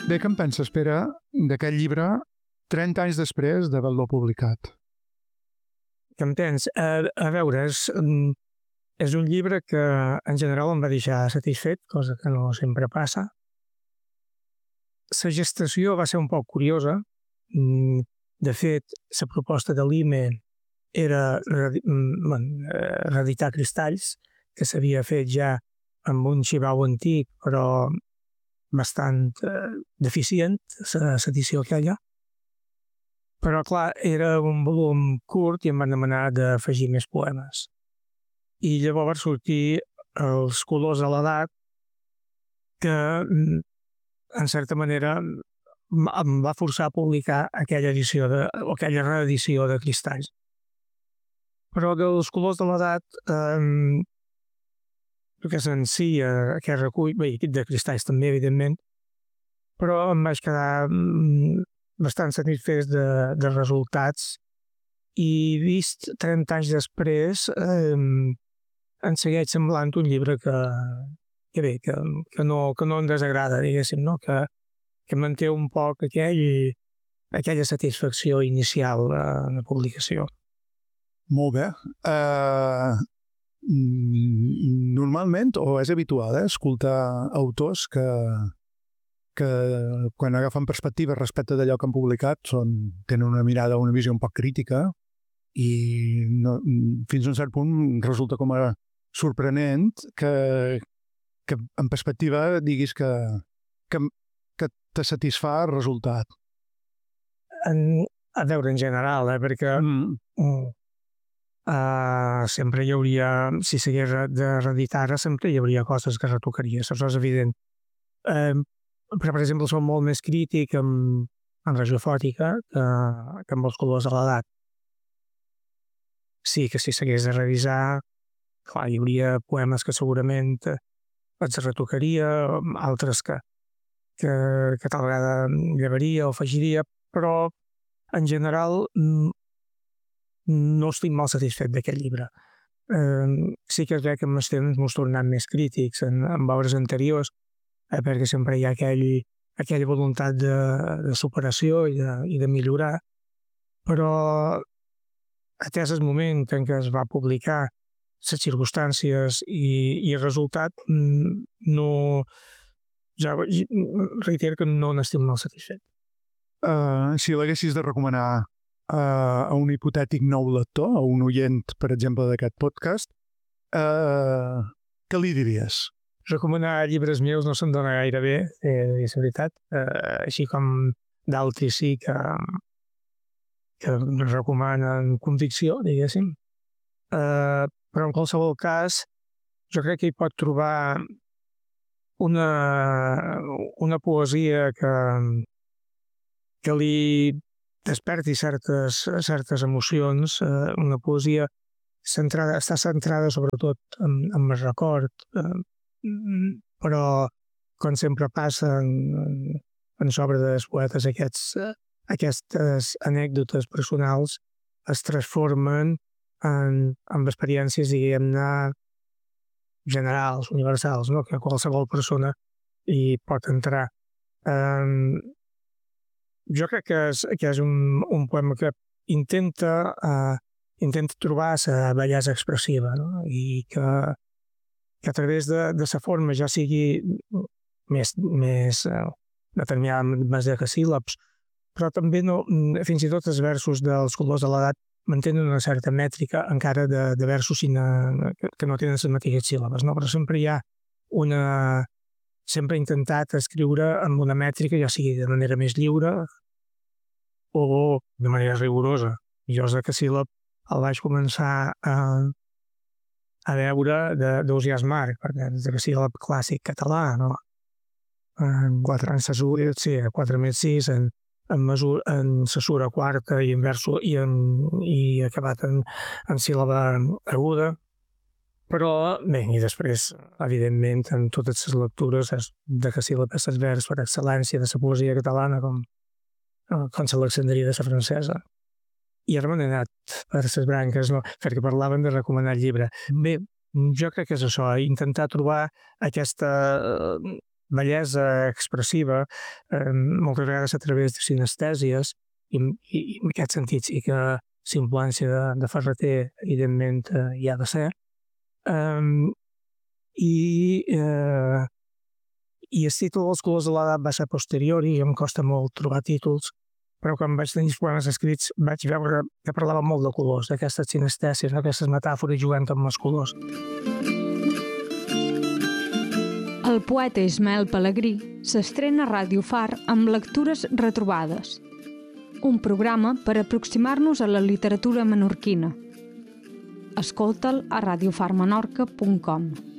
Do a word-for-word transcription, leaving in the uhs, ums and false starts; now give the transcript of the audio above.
Bé, què en penses, Pere, d'aquest llibre trenta anys després d'haver-lo publicat? Què en penses? A, a veure, és, és un llibre que en general em va deixar satisfet, cosa que no sempre passa. La gestació va ser un poc curiosa. De fet, la proposta de l'I M E era reeditar Cristalls, que s'havia fet ja amb un xivau antic, però bastant eh, deficient, l'edició aquella. Però, clar, era un volum curt i em van demanar d'afegir més poemes. I llavors sortir els colors de l'edat que, en certa manera, em va forçar a publicar aquella edició de, o aquella reedició de Cristalls. Però dels colors de l'edat, eh, que és en si eh, aquest recull, bé, de Cristalls també, evidentment, però em vaig quedar mm, bastant satisfet de, de resultats i vist trenta anys després eh, em segueix semblant un llibre que, que bé, que, que, no, que no em desagrada, diguéssim, no? que, que manté un poc aquell, aquella satisfacció inicial en la publicació. Molt bé. Uh, normalment, o és habitual, eh, escoltar autors que, que quan agafen perspectiva respecte d'allò que han publicat són, tenen una mirada, una visió un poc crítica i no, fins a un cert punt resulta com a sorprenent que, que en perspectiva diguis que, que, que te satisfà el resultat. En, a veure, en general, eh, perquè mm. Mm, Uh, sempre hi hauria, si s'hagués de reeditar, sempre hi hauria coses que retocaria, això és evident. Uh, però, per exemple, som molt més crític amb, amb radiofòtica que, que amb els colors de l'edat. Sí, que si s'hagués de revisar, clar, hi hauria poemes que segurament els retocaria, altres que, que, que tal vegada llevaria o afegiria, però en general no estic molt satisfet d'aquest llibre. Eh, sí que és veritat que amb els temps m'ho tornant més crítics en, en obres anteriors, eh, perquè sempre hi ha aquell, aquella voluntat de, de superació i de, i de millorar, però atès el moment en què es va publicar, les circumstàncies i, i el resultat, no, ja reitero que no n'estic molt satisfet. Uh, si l'haguessis de recomanar Uh, a un hipotètic nou lector, a un oient, per exemple, d'aquest podcast, uh, què li diries? Recomanar llibres meus no se'n dona gaire bé, eh, és veritat, uh, així com d'altres sí que, que recomanen convicció, diguéssim. Uh, però en qualsevol cas, jo crec que hi pot trobar una, una poesia que, que li desperti certes, certes emocions, eh, una poesia centrada, està centrada sobretot en, en el record, eh, però com sempre passa en, en, en l'obra dels poetes, aquests, eh, aquestes anècdotes personals es transformen en, en experiències, diguem-ne, generals, universals, no? Que qualsevol persona hi pot entrar. Eh, Jo crec que és, que és un, un poema que intenta, uh, intenta trobar la bellesa expressiva, no? I que, que a través de, de la forma ja sigui més, més uh, determinada més de síl·labs, però també no, fins i tot els versos dels colors de l'edat mantenen una certa mètrica encara de, de versos sina, que no tenen les mateixes síl·labes, no? Però sempre hi ha una... sempre he intentat escriure amb una mètrica, ja sigui de manera més lliure o de manera rigorosa. Jo de Casíl·lab el vaig començar a, a veure d'Ausiàs Marc, perquè és de Casíl·lab clàssic català, no? En quatre anys s'assurit, sí, a quatre més sis, en, en, mesura, en cesura quarta i en verso i, en, i acabat en, en síl·laba aguda. Però, bé, i després, evidentment, en totes les lectures de Casíl·lab és el vers per excel·lència de la poesia catalana, com, com l'Alexandria de la francesa. I ara m'han anat per les branques, no? Perquè parlaven de recomanar el llibre. Bé, jo crec que és això, intentar trobar aquesta, bellesa expressiva, eh, moltes vegades a través de sinestèsies, i, i, i en aquest sentit sí que la influència de, de Ferreter, evidentment, eh, hi ha de ser. Um, i, eh, I el títol dels colors de l'edat va ser posterior i em costa molt trobar títols, però quan vaig tenir els poemes escrits vaig veure que parlava molt de colors, d'aquestes sinestèsies, d'aquestes metàfores jugant amb els colors. El poeta Ismael Pelegrí s'estrena a Ràdio Far amb Lectures retrobades, un programa per aproximar-nos a la literatura menorquina. Escolta'l a radiofar menorca punt com.